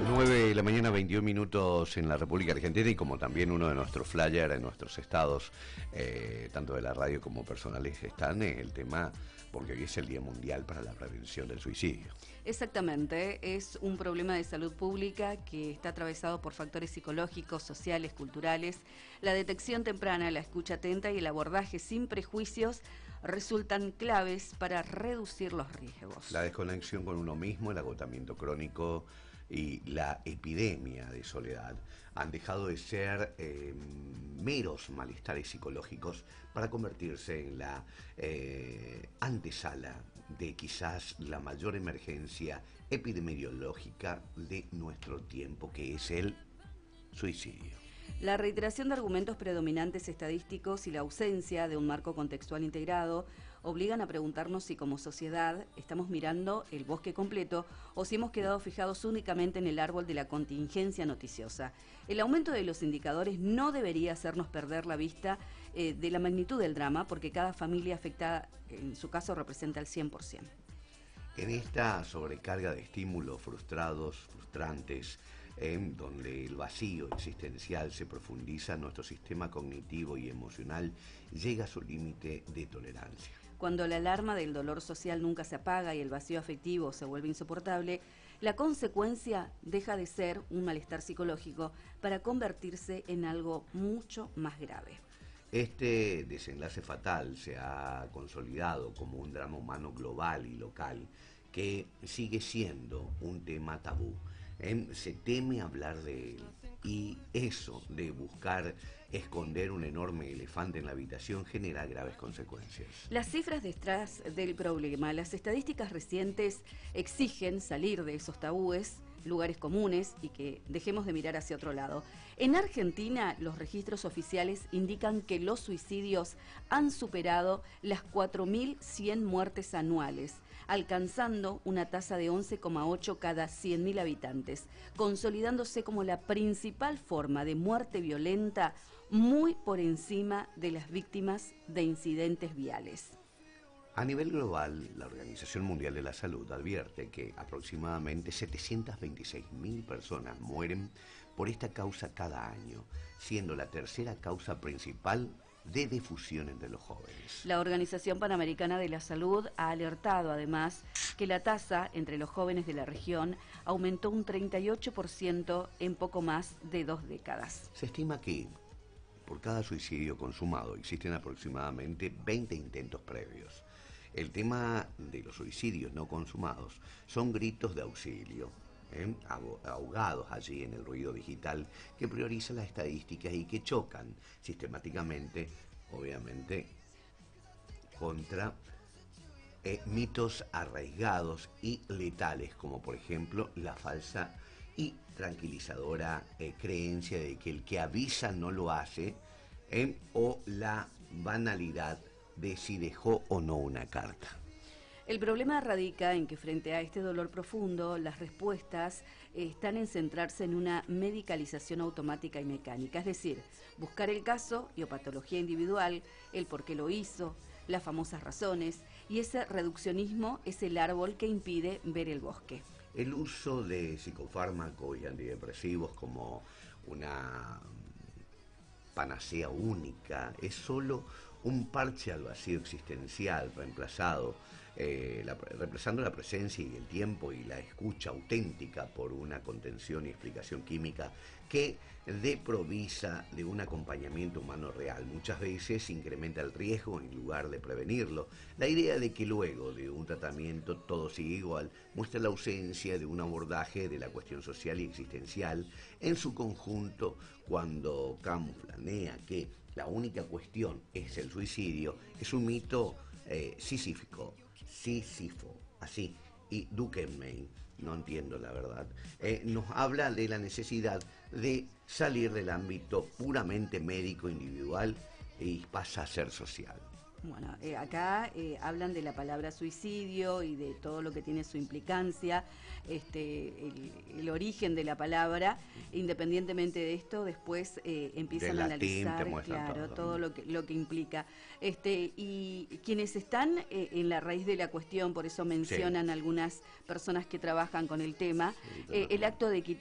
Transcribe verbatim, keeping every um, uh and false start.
nueve de la mañana, veintiún minutos en la República Argentina, y como también uno de nuestros flyers en nuestros estados, eh, tanto de la radio como personales, están en el tema, porque hoy es el Día Mundial para la Prevención del Suicidio. Exactamente, es un problema de salud pública que está atravesado por factores psicológicos, sociales, culturales. La detección temprana, la escucha atenta y el abordaje sin prejuicios resultan claves para reducir los riesgos. La desconexión con uno mismo, el agotamiento crónico y la epidemia de soledad han dejado de ser eh, meros malestares psicológicos para convertirse en la eh, antesala de quizás la mayor emergencia epidemiológica de nuestro tiempo, que es el suicidio. La reiteración de argumentos predominantes estadísticos y la ausencia de un marco contextual integrado obligan a preguntarnos si como sociedad estamos mirando el bosque completo o si hemos quedado fijados únicamente en el árbol de la contingencia noticiosa. El aumento de los indicadores no debería hacernos perder la vista eh, de la magnitud del drama, porque cada familia afectada, en su caso, representa el cien por ciento. En esta sobrecarga de estímulos frustrados, frustrantes, en donde el vacío existencial se profundiza, nuestro sistema cognitivo y emocional llega a su límite de tolerancia. Cuando la alarma del dolor social nunca se apaga y el vacío afectivo se vuelve insoportable, la consecuencia deja de ser un malestar psicológico para convertirse en algo mucho más grave. Este desenlace fatal se ha consolidado como un drama humano global y local que sigue siendo un tema tabú. Eh, se teme hablar de él, y eso de buscar esconder un enorme elefante en la habitación genera graves consecuencias. Las cifras detrás del problema, las estadísticas recientes exigen salir de esos tabúes, lugares comunes, y que dejemos de mirar hacia otro lado. En Argentina, los registros oficiales indican que los suicidios han superado las cuatro mil cien muertes anuales, alcanzando una tasa de once coma ocho cada cien mil habitantes, consolidándose como la principal forma de muerte violenta, muy por encima de las víctimas de incidentes viales. A nivel global, la Organización Mundial de la Salud advierte que aproximadamente setecientas veintiséis mil personas mueren por esta causa cada año, siendo la tercera causa principal de difusión entre los jóvenes. La Organización Panamericana de la Salud ha alertado además que la tasa entre los jóvenes de la región aumentó un treinta y ocho por ciento en poco más de dos décadas. Se estima que por cada suicidio consumado existen aproximadamente veinte intentos previos. El tema de los suicidios no consumados son gritos de auxilio, ¿eh? ahogados allí en el ruido digital que prioriza las estadísticas y que chocan sistemáticamente, obviamente, contra eh, mitos arraigados y letales, como por ejemplo la falsa y tranquilizadora eh, creencia de que el que avisa no lo hace, eh, o la banalidad de si dejó o no una carta. El problema radica en que frente a este dolor profundo, las respuestas eh, están en centrarse en una medicalización automática y mecánica, es decir, buscar el caso y o patología individual, el por qué lo hizo, las famosas razones, y ese reduccionismo es el árbol que impide ver el bosque. El uso de psicofármacos y antidepresivos como una panacea única es solo un parche al vacío existencial, reemplazado, eh, la, reemplazando la presencia y el tiempo y la escucha auténtica por una contención y explicación química que desprovisa de un acompañamiento humano real. Muchas veces incrementa el riesgo en lugar de prevenirlo. La idea de que luego de un tratamiento todo sigue igual muestra la ausencia de un abordaje de la cuestión social y existencial en su conjunto, cuando Camus planea que la única cuestión es el suicidio. Es un mito eh, sísífico, sísifo, así. Y Durkheim, no entiendo la verdad, eh, nos habla de la necesidad de salir del ámbito puramente médico individual y pasa a ser social. Bueno, eh, acá eh, hablan de la palabra suicidio y de todo lo que tiene su implicancia, este, el, el origen de la palabra. Independientemente de esto, después eh, empiezan a analizar, claro, todo, todo lo que lo que implica. Este, y quienes están eh, en la raíz de la cuestión, por eso mencionan sí. algunas personas que trabajan con el tema, sí, eh, el acto de quitar